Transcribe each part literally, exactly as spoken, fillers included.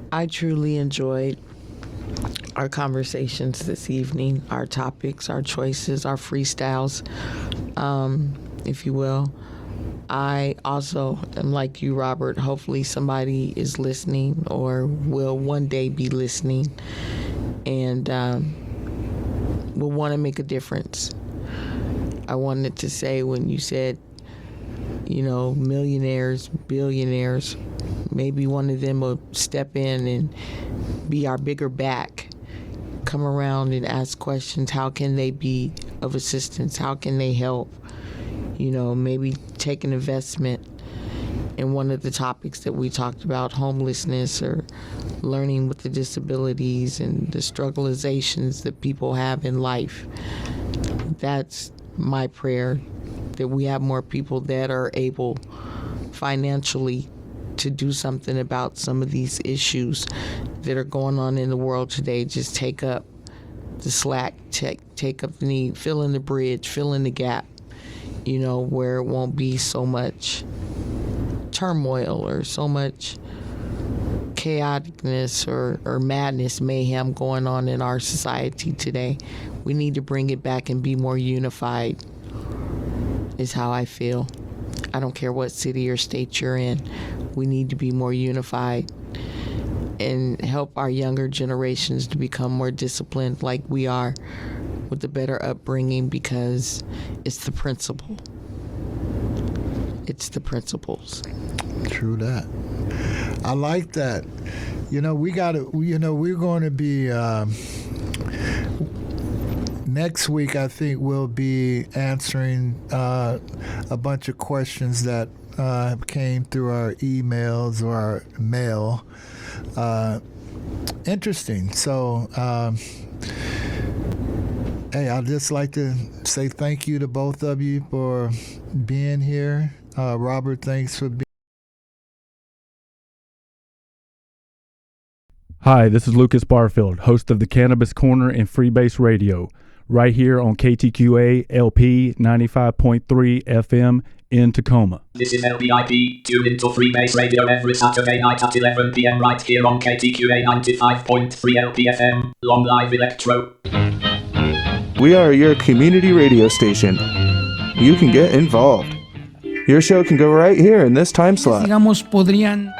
I truly enjoyed our conversations this evening, our topics, our choices, our freestyles, um, if you will. I also am like you, Robert. Hopefully somebody is listening or will one day be listening and um, will want to make a difference. I wanted to say when you said, you know, millionaires, billionaires, maybe one of them will step in and be our bigger back, come around and ask questions. How can they be of assistance? How can they help? You know, maybe take an investment in one of the topics that we talked about, homelessness or learning with the disabilities and the struggleizations that people have in life. That's my prayer, that we have more people that are able financially to do something about some of these issues that are going on in the world today. Just take up the slack, take, take up the need, fill in the bridge, fill in the gap. You know, where it won't be so much turmoil or so much chaoticness or, or madness, mayhem going on in our society today. We need to bring it back and be more unified, is how I feel. I don't care what city or state you're in. We need to be more unified and help our younger generations to become more disciplined like we are, with a better upbringing, because it's the principle. It's the principles. True that. I like that. You know, we got to, you know, we're going to be, um, next week, I think we'll be answering uh, a bunch of questions that uh, came through our emails or our mail. Uh, interesting. So, um, hey, I'd just like to say thank you to both of you for being here. Uh, Robert, thanks for being. Hi, this is Lucas Barfield, host of the Cannabis Corner and Freebase Radio, right here on K T Q A L P ninety-five point three F M in Tacoma. This is L B I P, tune into Freebase Radio every Saturday night at eleven p.m. right here on K T Q A ninety-five point three L P F M, Long Live Electro. We are your community radio station. You can get involved. Your show can go right here in this time slot. Digamos, podrían...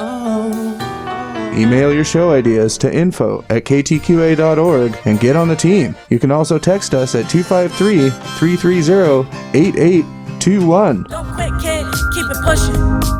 Email your show ideas to info at k t q a dot org and get on the team. You can also text us at two five three, three three zero, eight eight two one. Don't quit, kid. Keep it pushing.